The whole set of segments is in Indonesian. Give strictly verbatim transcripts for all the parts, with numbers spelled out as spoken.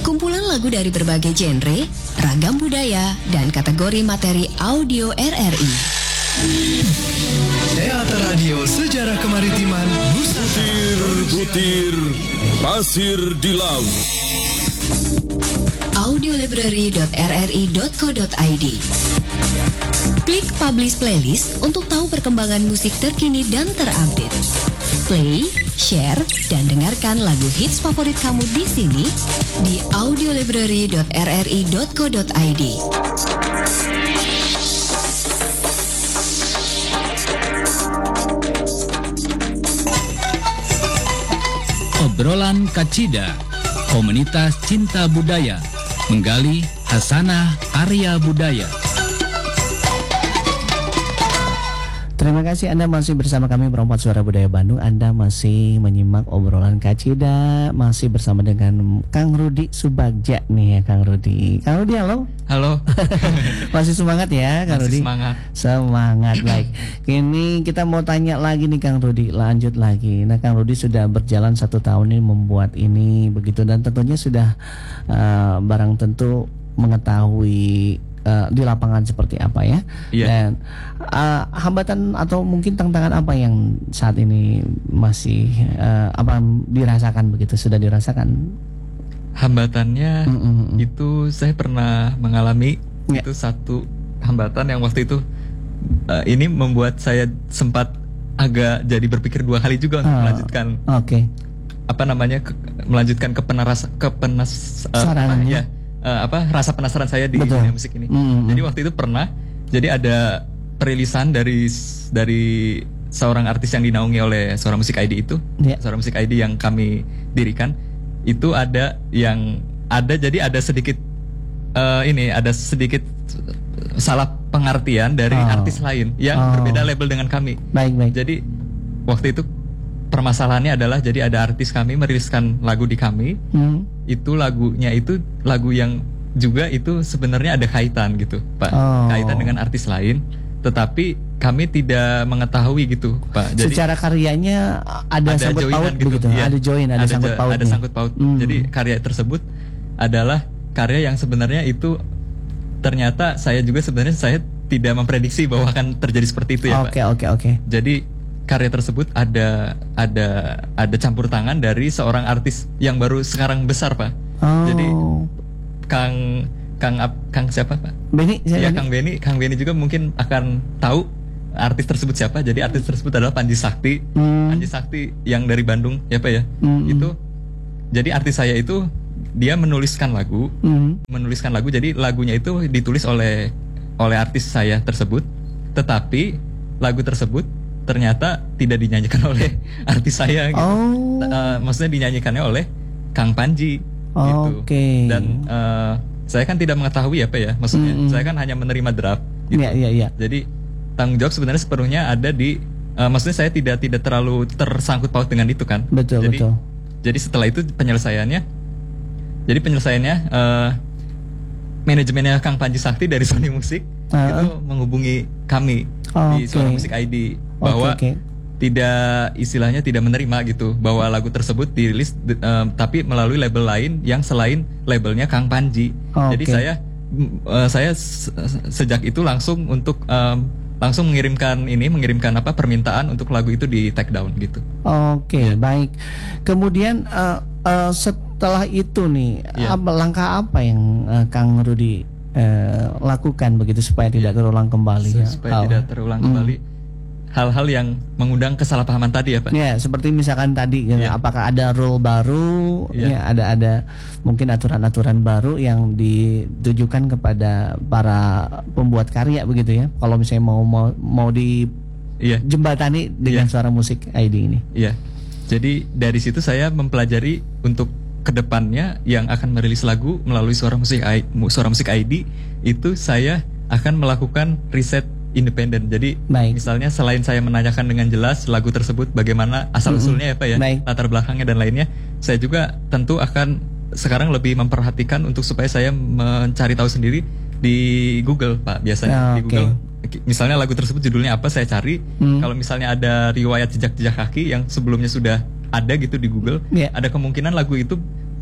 Kumpulan lagu dari berbagai genre, ragam budaya, dan kategori materi audio R R I. Teater Radio Sejarah Kemaritiman Nusantara. Butir pasir di laut. audiolibrary dot r r i dot co dot i d. Klik Publish Playlist untuk tahu perkembangan musik terkini dan terupdate. Play, share, dan dengarkan lagu hits favorit kamu di sini di audiolibrary dot r r i dot co dot i d. Obrolan Kacida, komunitas cinta budaya, menggali hasanah karya budaya. Terima kasih Anda masih bersama kami Perempuan Suara Budaya Bandung. Anda masih menyimak obrolan Kacida, masih bersama dengan Kang Rudi Subagja nih ya Kang Rudi. Kang Rudi, halo. Halo. Masih semangat ya Kang Masih Rudi? semangat. Semangat, baik. Kini kita mau tanya lagi nih Kang Rudi, lanjut lagi. Nah Kang Rudi sudah berjalan satu tahun ini membuat ini begitu, dan tentunya sudah uh, barang tentu mengetahui Uh, di lapangan seperti apa ya, iya. Dan uh, hambatan atau mungkin tantangan apa yang saat ini masih uh, apa dirasakan begitu, sudah dirasakan? Hambatannya Mm-mm. itu saya pernah mengalami Ya. itu satu hambatan yang waktu itu uh, ini membuat saya sempat agak jadi berpikir dua kali juga untuk Oh, melanjutkan Oke. Okay. apa namanya ke, melanjutkan kepenaras kepenas uh, Sarannya. apa, ya uh, apa rasa penasaran saya di Betul. dunia musik ini. Mm-hmm. Jadi waktu itu pernah jadi ada perilisan dari dari seorang artis yang dinaungi oleh Suara Musik I D itu, Ya. Suara Musik I D yang kami dirikan itu ada yang ada jadi ada sedikit uh, ini ada sedikit salah pengertian dari Oh. artis lain yang Oh. berbeda label dengan kami. Baik, baik. Jadi waktu itu permasalahannya adalah jadi ada artis kami meriliskan lagu di kami, Hmm. itu lagunya itu lagu yang juga itu sebenarnya ada kaitan gitu Pak, Oh. kaitan dengan artis lain, tetapi kami tidak mengetahui gitu Pak. Jadi secara karyanya ada, sangkut joinan paut begitu, iya. ada join, ada, sangkut jo- paut. ada sangkut paut. Hmm. Jadi karya tersebut adalah karya yang sebenarnya itu ternyata saya juga sebenarnya saya tidak memprediksi bahwa akan terjadi seperti itu ya Pak. Oke, oke, oke. Jadi karya tersebut ada ada ada campur tangan dari seorang artis yang baru sekarang besar Pak. Oh. Jadi Kang Kang Ap- Kang siapa Pak? Beni, Ya saya Kang Beni, Kang Beni juga mungkin akan tahu artis tersebut siapa. Jadi artis tersebut adalah Panji Sakti. Hmm. Panji Sakti yang dari Bandung ya Pak ya. Hmm. Itu jadi artis saya itu dia menuliskan lagu, Hmm. menuliskan lagu. Jadi lagunya itu ditulis oleh oleh artis saya tersebut, tetapi lagu tersebut ternyata tidak dinyanyikan oleh artis saya gitu. Oh. Uh, maksudnya dinyanyikannya oleh Kang Panji gitu. Oke. Dan uh, saya kan tidak mengetahui apa ya, maksudnya Mm-mm. saya kan hanya menerima draft gitu. Iya, iya, iya. Jadi tanggung jawab sebenarnya sepenuhnya ada di uh, maksudnya saya tidak tidak terlalu tersangkut paut dengan itu kan. Betul, jadi, betul. Jadi setelah itu penyelesaiannya jadi penyelesaiannya uh, manajemennya Kang Panji Sakti dari Sony Music Uh-uh. itu menghubungi kami di Oke. Suara Musik I D bahwa Oke, oke. tidak istilahnya tidak menerima gitu bahwa lagu tersebut dirilis de- em, tapi melalui label lain yang selain labelnya Kang Panji. Oke. Jadi saya m- eh, saya se- sejak itu langsung untuk em, langsung mengirimkan ini mengirimkan apa permintaan untuk lagu itu di take down gitu. Oke, baik. Kemudian uh, uh, setelah itu nih, Iya. apa, langkah apa yang uh, Kang Rudi uh, lakukan begitu supaya tidak terulang kembali? Se- ya? supaya Oh. tidak terulang Hmm. kembali hal-hal yang mengundang kesalahpahaman tadi ya Pak. Ya, seperti misalkan tadi, gitu, Iya. apakah ada rule baru? Iya. Ya, ada ada mungkin aturan-aturan baru yang ditujukan kepada para pembuat karya begitu ya? Kalau misalnya mau mau mau Iya. dijembatani dengan Iya. Suara Musik I D ini. Iya. Jadi dari situ saya mempelajari untuk kedepannya yang akan merilis lagu melalui Suara Musik I, Suara Musik I D itu saya akan melakukan riset independen. Jadi Baik. misalnya selain saya menanyakan dengan jelas lagu tersebut bagaimana asal usulnya ya Pak ya, Baik. latar belakangnya dan lainnya, saya juga tentu akan sekarang lebih memperhatikan untuk supaya saya mencari tahu sendiri di Google Pak biasanya. Ah, Di oke. Google misalnya lagu tersebut judulnya apa saya cari. Hmm. Kalau misalnya ada riwayat jejak-jejak kaki yang sebelumnya sudah ada gitu di Google, Yeah. ada kemungkinan lagu itu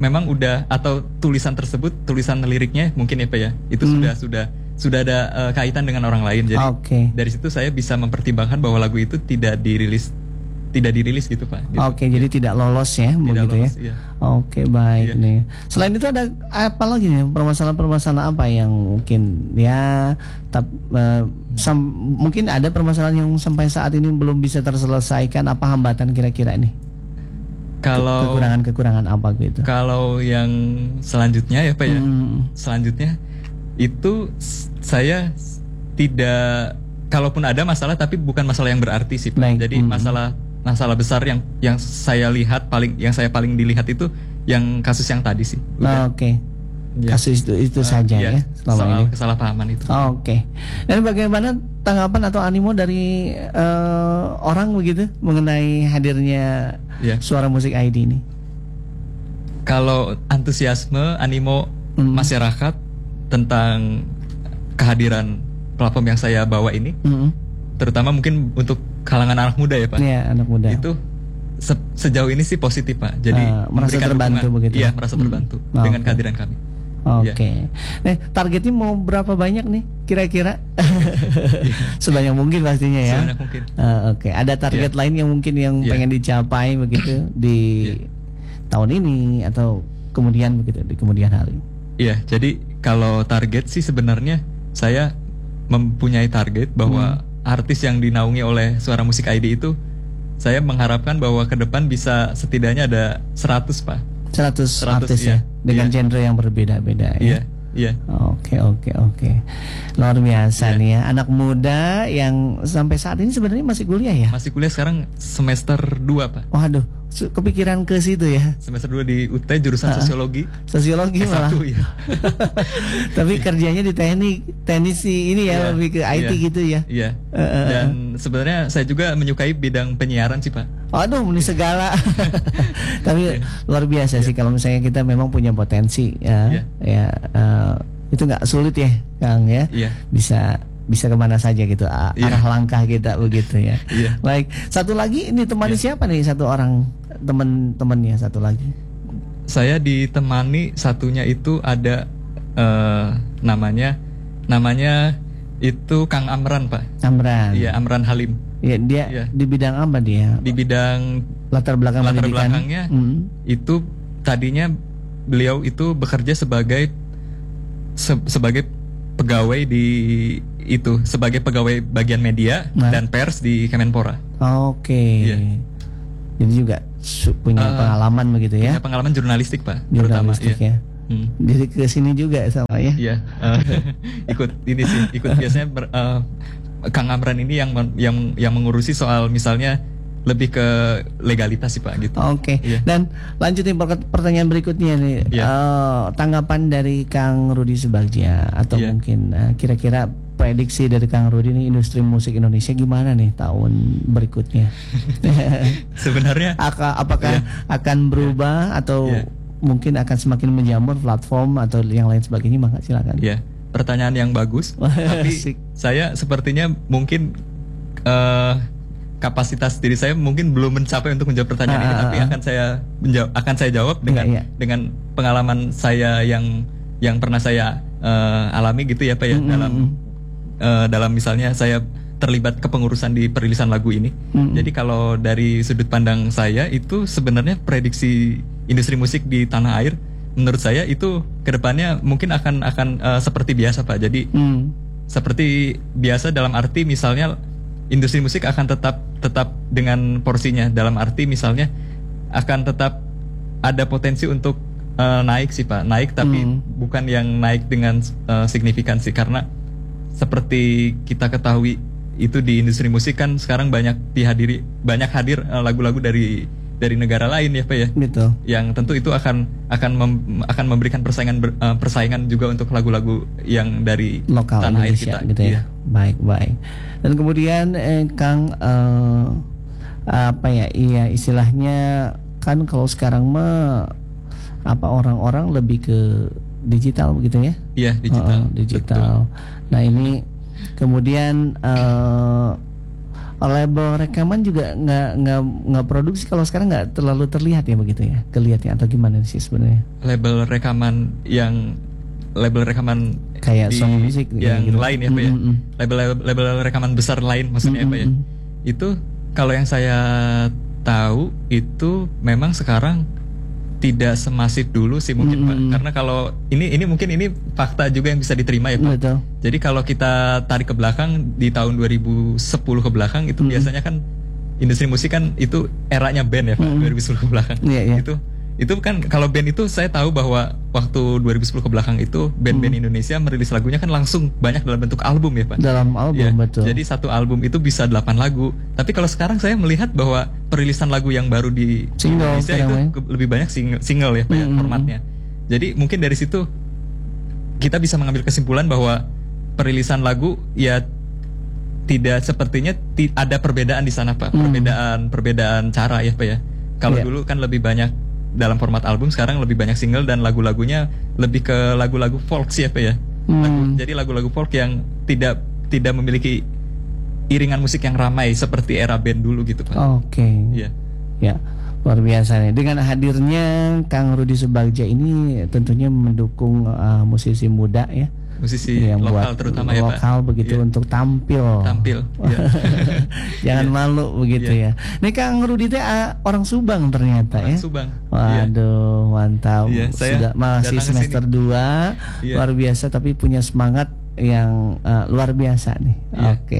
memang udah atau tulisan tersebut tulisan liriknya mungkin ya Pak ya itu Hmm. sudah sudah sudah ada uh, kaitan dengan orang lain. Jadi Oke. dari situ saya bisa mempertimbangkan bahwa lagu itu tidak dirilis tidak dirilis gitu Pak. Gitu. Oke, jadi tidak lolos ya, Tidak begitu lolos, ya. iya. Oke, baik Iya. nih. Selain itu ada apa lagi nih permasalahan-permasalahan apa yang mungkin ya tap, eh, sam- mungkin ada permasalahan yang sampai saat ini belum bisa terselesaikan, apa hambatan kira-kira ini? Kalau Kekurangan-kekurangan apa gitu? kalau yang selanjutnya ya Pak ya. Hmm. Selanjutnya itu s- saya s- tidak kalaupun ada masalah tapi bukan masalah yang berarti sih Pak. Baik. Jadi Hmm. masalah masalah besar yang yang saya lihat paling yang saya paling dilihat itu yang kasus yang tadi sih. Nah, Oke. Ya. Kasus itu itu Eh, saja iya, ya selama soal ini. kesalahpahaman itu. Oke. Dan bagaimana tanggapan atau animo dari eh, orang begitu mengenai hadirnya Ya. Suara Musik I D ini? Kalau antusiasme animo Hmm. masyarakat tentang kehadiran platform yang saya bawa ini, Mm-mm. terutama mungkin untuk kalangan anak muda ya Pak. Iya, anak muda. Itu se- sejauh ini sih positif Pak. Jadi Ah, merasa memberikan terbantu dukungan. begitu. Iya, merasa Hmm. terbantu Ah, dengan oke. kehadiran kami. Oke. Nah, targetnya mau berapa banyak nih kira-kira? Sebanyak mungkin pastinya ya. Sebanyak mungkin. Ah, Oke. Ada target lain yang mungkin yang Iya. pengen dicapai begitu di Iya. tahun ini atau kemudian begitu di kemudian hari? Iya, jadi kalau target sih sebenarnya saya mempunyai target bahwa Hmm. artis yang dinaungi oleh Suara Musik I D itu saya mengharapkan bahwa ke depan bisa setidaknya ada seratus Pak. seratus, seratus, artis iya. ya dengan Iya. genre yang berbeda-beda ya. Iya, iya. Oke oke oke, luar biasa Iya. nih ya, anak muda yang sampai saat ini sebenarnya masih kuliah ya. Masih kuliah sekarang semester dua Pak. Waduh, su- kepikiran ke situ ya, Semester dua di U T jurusan Ah. sosiologi. sosiologi S malah. satu ya. Tapi kerjanya di teknik, teknik sih ini ya, Iya, lebih ke I T iya, gitu ya. Iya. Eh, eh, eh. Dan sebenarnya saya juga menyukai bidang penyiaran sih Pak. Waduh, ini segala. Tapi luar biasa sih kalau misalnya kita memang punya potensi ya, Iya. ya eh, itu nggak sulit ya, Kang ya. Iya. Bisa bisa kemana saja gitu, a- Iya. arah langkah kita begitu ya. Iya. Baik, satu lagi ini temani Iya. siapa nih, satu orang teman-temannya satu lagi. Saya ditemani satunya itu ada eh, namanya namanya itu Kang Amran Pak. Amran. Iya, Amran Halim. Ya, dia Iya. di bidang apa dia? Di bidang Latar belakang latar pendidikan. belakangnya Hmm. itu tadinya beliau itu bekerja sebagai se- sebagai pegawai di itu sebagai pegawai bagian media Nah. dan pers di Kemenpora. Oke. Iya. Jadi juga su- punya Eh, pengalaman begitu ya. Punya pengalaman jurnalistik Pak, terutama. Jurnalistik Iya. ya. Hmm. Jadi ke sini juga sama ya. Iya, eh, ikut ini sih, ikut biasanya ber- eh, Kang Amran ini yang men- yang yang mengurusi soal misalnya lebih ke legalitas sih Pak gitu. Oke. Iya. Dan lanjutin per- pertanyaan berikutnya nih. Iya. Eh, tanggapan dari Kang Rudi Subagja atau Iya. mungkin eh, kira-kira prediksi dari Kang Rudi nih, industri musik Indonesia gimana nih tahun berikutnya? Sebenarnya Aka- apakah Iya. akan berubah atau Iya. mungkin akan semakin menjamur platform atau yang lain sebagainya? Maka silakan. ya, pertanyaan yang bagus, Wah, tapi asik. saya sepertinya mungkin eh, kapasitas diri saya mungkin belum mencapai untuk menjawab pertanyaan Ah, ini, ah, tapi ah. akan saya menjawab akan saya jawab dengan Iya, iya. dengan pengalaman saya yang yang pernah saya eh, alami gitu ya Pak ya Mm, mm, dalam mm. eh, dalam misalnya saya terlibat kepengurusan di perilisan lagu ini. Mm. Jadi kalau dari sudut pandang saya itu sebenarnya prediksi industri musik di tanah air menurut saya itu kedepannya mungkin akan akan eh, seperti biasa Pak. Jadi Hmm. seperti biasa dalam arti misalnya industri musik akan tetap tetap dengan porsinya, dalam arti misalnya akan tetap ada potensi untuk eh, naik sih Pak, naik tapi Hmm. bukan yang naik dengan eh, signifikan sih, karena seperti kita ketahui itu di industri musik kan sekarang banyak dihadiri banyak hadir eh, lagu-lagu dari dari negara lain ya Pak ya, Gitu. yang tentu itu akan akan mem- akan memberikan persaingan ber- eh, persaingan juga untuk lagu-lagu yang dari Lokal tanah air Indonesia kita gitu ya. Iya. Baik, baik. Dan kemudian eh, Kang eh, apa ya? Iya, istilahnya kan kalau sekarang mah apa orang-orang lebih ke digital begitu ya? Iya, digital. Heeh, digital. Nah, ini kemudian eh, label rekaman juga nggak nggak nggak produksi kalau sekarang nggak terlalu terlihat ya begitu ya, kelihatannya atau gimana sih sebenarnya? Label rekaman yang label rekaman kayak di, song musik yang gitu. lain ya Pak ya. Mm-mm. Label, label label rekaman besar lain maksudnya Mm-mm. Pak ya. Itu kalau yang saya tahu itu memang sekarang tidak semasif dulu sih mungkin Mm-mm. Pak. Karena kalau ini ini mungkin ini fakta juga yang bisa diterima ya Pak. Betul. Jadi kalau kita tarik ke belakang di tahun dua ribu sepuluh ke belakang itu Mm-mm. biasanya kan industri musik kan itu eranya band ya Pak. Mm-mm. dua ribu sepuluh ke belakang. Iya, iya. Itu itu kan kalau band itu saya tahu bahwa waktu dua ribu sepuluh ke belakang itu band-band Indonesia merilis lagunya kan langsung banyak dalam bentuk album ya Pak. Dalam album Ya, betul. jadi satu album itu bisa delapan lagu. Tapi kalau sekarang saya melihat bahwa perilisan lagu yang baru di Single Indonesia itu sekarang, ke- lebih banyak single, single ya Pak ya, Mm-mm. formatnya. Jadi mungkin dari situ kita bisa mengambil kesimpulan bahwa perilisan lagu ya tidak sepertinya ti- ada perbedaan di sana Pak. Mm. Perbedaan perbedaan cara ya Pak ya. Kalau Iya. dulu kan lebih banyak dalam format album, sekarang lebih banyak single dan lagu-lagunya lebih ke lagu-lagu folk sih ya Pak ya. Lagu- Hmm. jadi lagu-lagu folk yang tidak tidak memiliki iringan musik yang ramai seperti era band dulu gitu Pak. Oke. Iya. Ya, luar biasa nih. Dengan hadirnya Kang Rudi Subagja ini tentunya mendukung uh, musisi muda ya, Musisi yang lokal buat terutama ya Pak. lokal begitu Iya. untuk tampil. Tampil. Iya. Jangan Iya. malu begitu Iya. ya. Nih Kang Rudi teh uh, orang Subang ternyata Orang ya. Subang. Iya. Waduh, mantap. Iya, saya Sudah masih datang ke semester sini. dua, Iya. luar biasa tapi punya semangat yang uh, luar biasa nih. Iya. Oke.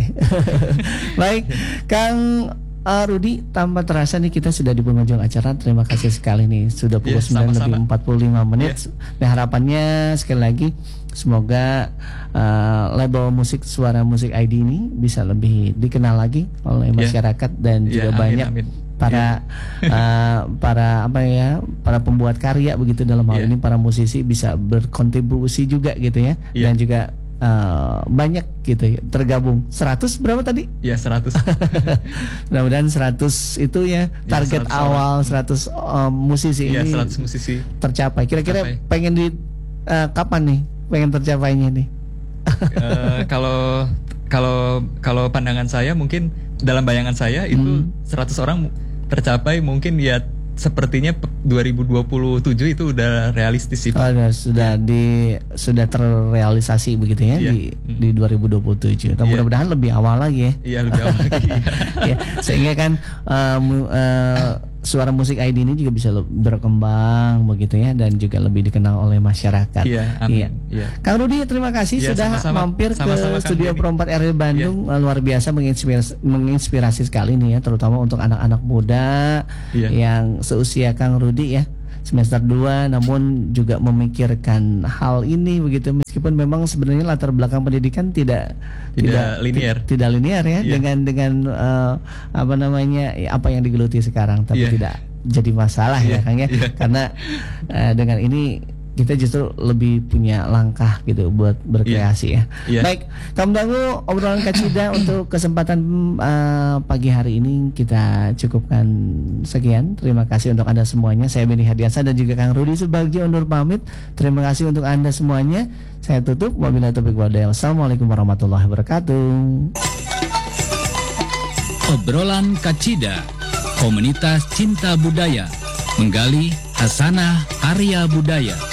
Baik, Kang uh, Rudi, tanpa terasa nih kita sudah di penghujung acara. Terima kasih sekali nih, sudah pukul Iya, sembilan lebih sama-sama. empat puluh lima menit. Nah, harapannya sekali lagi semoga uh, label musik Suara Musik I D ini bisa lebih dikenal lagi oleh Iya. masyarakat dan Iya, juga amin, banyak amin. para uh, para apa ya, para pembuat karya begitu, dalam hal Iya. ini para musisi bisa berkontribusi juga gitu ya. Iya. Dan juga uh, banyak gitu ya, tergabung seratus berapa tadi? Iya seratus. Mudah-mudahan seratus itu ya target seratus awal seratus um, musisi Iya, ini seratus musisi. tercapai. Kira-kira Tercapai. pengen di uh, kapan nih pengen tercapainya nih? Eh, kalau kalau kalau pandangan saya mungkin dalam bayangan saya itu Hmm. seratus orang tercapai mungkin ya sepertinya pe- dua ribu dua puluh tujuh itu udah realistis sih Pak. Oh, sudah sudah di sudah terrealisasi begitu ya Iya. di Hmm. di dua ribu dua puluh tujuh. Nah, Iya. mudah-mudahan lebih awal lagi ya. Iya lebih awal lagi. Ya, sehingga kan uh, mu- uh, Suara Musik I D ini juga bisa le- berkembang begitu ya, dan juga lebih dikenal oleh masyarakat. Iya, amin. Iya. Kang Rudi, terima kasih Iya, sudah sama-sama. mampir Sama-sama, ke Kang Studio Denny. Pro empat R W Bandung. Uh, Luar biasa menginspirasi, menginspirasi sekali nih ya, terutama untuk anak-anak muda Iya. yang seusia Kang Rudi ya, semester dua, namun juga memikirkan hal ini begitu, meskipun memang sebenarnya latar belakang pendidikan tidak Tidak linear. ti- tidak linear ya, Iya. dengan dengan uh, apa namanya ya, apa yang digeluti sekarang, tapi Iya. tidak jadi masalah ya Iya, Kang ya, iya. karena uh, dengan ini kita justru lebih punya langkah gitu buat berkreasi ya. Iya. Baik, kamu tunggu obrolan Kacida untuk kesempatan uh, pagi hari ini kita cukupkan sekian. Terima kasih untuk Anda semuanya. Saya Benny Hadiansa dan juga Kang Rudi Subagja undur pamit. Terima kasih untuk Anda semuanya. Saya tutup. Wabillahi taufiq wal hidayah. Wassalamualaikum warahmatullahi wabarakatuh. Obrolan Kacida, komunitas cinta budaya, menggali hasanah karya budaya.